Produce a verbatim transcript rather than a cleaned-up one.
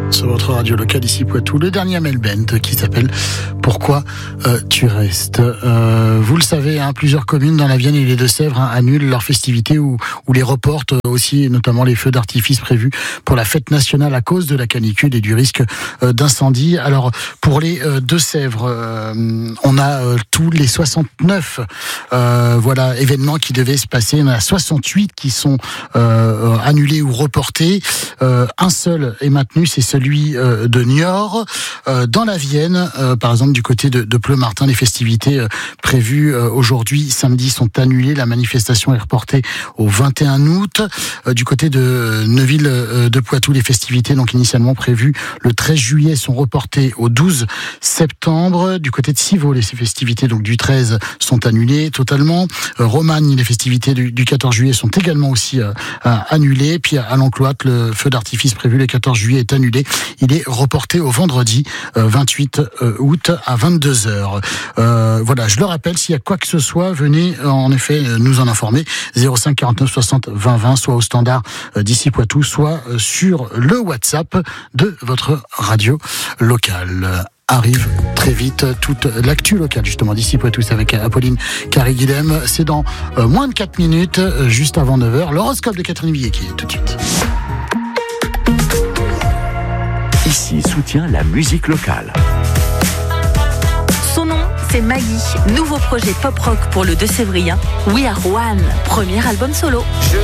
Sur votre radio locale ici Poitou, le dernier Amel Bent qui s'appelle Pourquoi euh, tu restes. Euh, vous le savez, hein, plusieurs communes dans la Vienne et les Deux-Sèvres hein, annulent leurs festivités ou, ou les reportent aussi, notamment les feux d'artifice prévus pour la fête nationale à cause de la canicule et du risque euh, d'incendie. Alors pour les euh, Deux-Sèvres, euh, on a euh, tous les soixante-neuf euh, voilà événements qui devaient se passer. On a soixante-huit qui sont euh, annulés ou reportés. Euh, un seul est maintenu, c'est celui euh, de Niort. Euh, dans la Vienne, euh, par exemple du côté de, de Pleumartin, les festivités euh, prévues euh, aujourd'hui, samedi, sont annulées. La manifestation est reportée au vingt et un août. Euh, du côté de Neuville euh, de Poitou, les festivités donc initialement prévues le treize juillet sont reportées au douze septembre. Du côté de Civaux, les festivités donc du treize sont annulées totalement. Euh, Romagne, les festivités du, du quatorze juillet sont également aussi euh, annulées. Puis à L'Encloître, le feu d'artifice prévu le quatorze juillet est annulé. Il est reporté au vendredi euh, vingt-huit août à vingt-deux heures. Euh, voilà, je le rappelle, s'il y a quoi que ce soit, venez euh, en effet euh, nous en informer. zéro cinq quarante-neuf soixante vingt vingt, soit au standard euh, d'ici Poitou, soit euh, sur le WhatsApp de votre radio locale. Arrive très vite toute l'actu locale justement d'ici Poitou, c'est avec Apolline Carré-Guilhem. C'est dans euh, moins de quatre minutes, euh, juste avant neuf heures. L'horoscope de Catherine Villiers qui est tout de suite. Ici soutient la musique locale. Son nom, c'est Maggie. Nouveau projet pop-rock pour le Deux-Sévrien. We Are One, premier album solo. Je